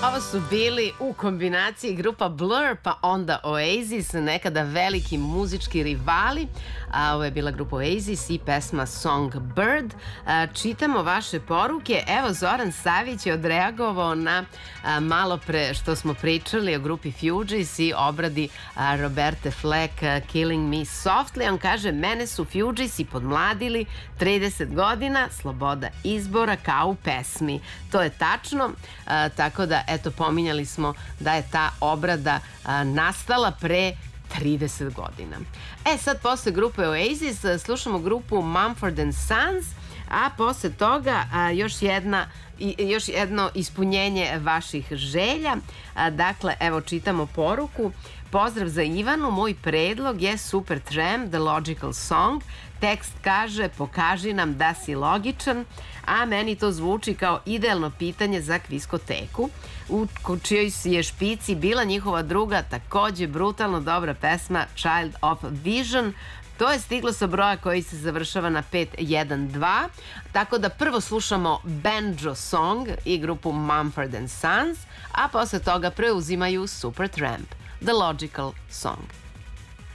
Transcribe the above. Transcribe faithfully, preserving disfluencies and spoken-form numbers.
Ovo su bili u kombinaciji grupa Blur pa onda Oasis, nekada veliki muzički rivali. A ovo je bila grupa Oasis i pesma Songbird. A, čitamo vaše poruke. Evo, Zoran Savić je odreagovao na a, malo pre što smo pričali o grupi Fugees i obradi a, Roberte Fleck a, Killing Me Softly. On kaže, mene su Fugeesi podmladili trideset godina, sloboda izbora kao u pesmi. To je tačno, a, tako da eto, pominjali smo da je ta obrada a, nastala pre trideset godina. E, sad posle grupe Oasis slušamo grupu Mumford and Sons, a posle toga a, još jedna i još jedno ispunjenje vaših želja. A, dakle, evo čitamo poruku. Pozdrav za Ivanu, moj predlog je Supertramp, The Logical Song. Tekst kaže, pokaži nam da si logičan, a meni to zvuči kao idealno pitanje za kviskoteku, u čijoj je špici bila njihova druga, takođe brutalno dobra pesma Child of Vision. To je stiglo sa broja koji se završava na pet jedan dva, tako da prvo slušamo Banjo Song i grupu Mumford and Sons, a posle toga preuzimaju Supertramp, The Logical Song.